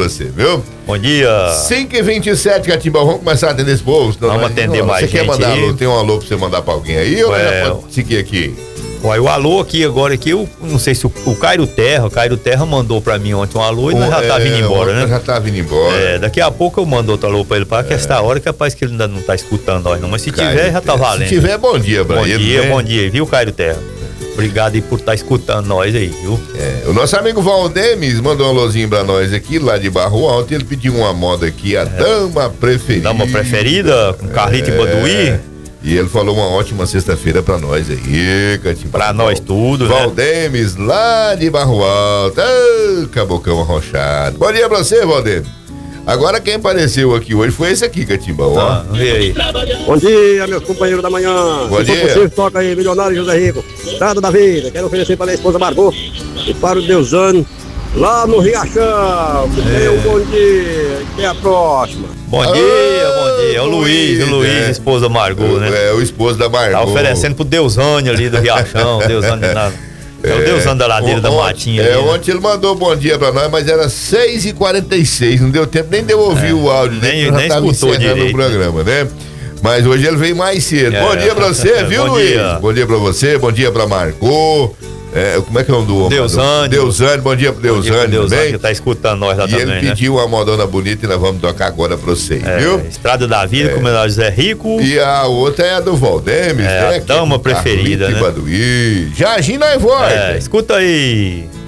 pra você, viu? Bom dia. 5h27, Catimbau, vamos começar a atender esse povo. Vamos atender mais gente. Você quer mandar aí? alô? Tem um alô pra você mandar pra alguém aí? Ou já pode seguir aqui? Olha, o alô aqui agora, eu não sei se o Cairo Terra mandou pra mim ontem um alô e nós já tá vindo embora, né? Já tá vindo embora. Daqui a pouco eu mando outro alô pra ele, que esta hora capaz que ele ainda não tá escutando nós não, mas se tiver já tá valendo. Se tiver, bom dia pra ele. Bom dia, viu, Cairo Terra? Obrigado aí por estar escutando nós aí, viu? O nosso amigo Valdemes mandou um alôzinho pra nós aqui, lá de Barro Alto, ele pediu uma moda aqui, a Dama Preferida. Dama Preferida, com Carlito e Baduí. E ele falou uma ótima sexta-feira pra nós aí, Catimbau. Pra nós tudo, Valdemes, né? lá de Barro Alto, cabocão arrochado. Bom dia pra você, Valdemes. Agora quem apareceu aqui hoje foi esse aqui, Catimbau, ó. E aí? Bom dia, meus companheiros da manhã. Bom dia. Você toca aí, Milionário José Rico. Estado da vida. Quero oferecer para a esposa Margot e para o Deusano, lá no Riachão. Um bom dia. Até a próxima. Bom dia. É o Luiz, esposa Margot, né? É, o esposo da Margot. Tá oferecendo pro Deusane ali do Riachão, Deusane de nada. É o Deusane da ladeira da Matinha. Ontem ele mandou bom dia pra nós, mas era 6h46, não deu tempo nem de eu ouvir o áudio dele, nem escutou direito o programa, né? Mas hoje ele veio mais cedo. Bom dia pra você, viu, bom Luiz? Dia. Bom dia pra você, bom dia pra Margot. Como é que é o nome do homem? Deusane, bom dia pro Deusane também. Que tá escutando nós lá e também, ele pediu uma modona bonita e nós vamos tocar agora pra vocês, viu? Estrada da Vida, com o menor José Rico. E a outra é a do Valdemes, né? A Dama Preferida, né? Baduí. Já nós voz. Escuta aí.